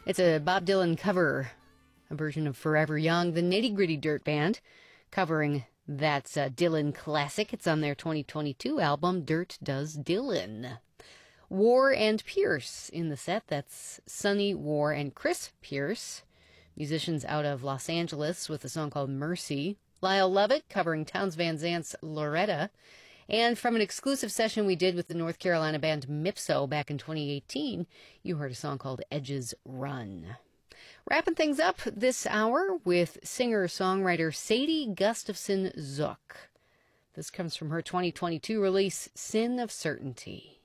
It's a Bob Dylan cover, a version of Forever Young, the Nitty Gritty Dirt Band, covering that Dylan classic. It's on their 2022 album, Dirt Does Dylan. War and Pierce in the set. That's Sonny War and Chris Pierce, musicians out of Los Angeles, with a song called Mercy. Lyle Lovett covering Townes Van Zant's Loretta. And from an exclusive session we did with the North Carolina band Mipso back in 2018, you heard a song called Edges Run. Wrapping things up this hour with singer-songwriter Sadie Gustafson Zook. This comes from her 2022 release, Sin of Certainty.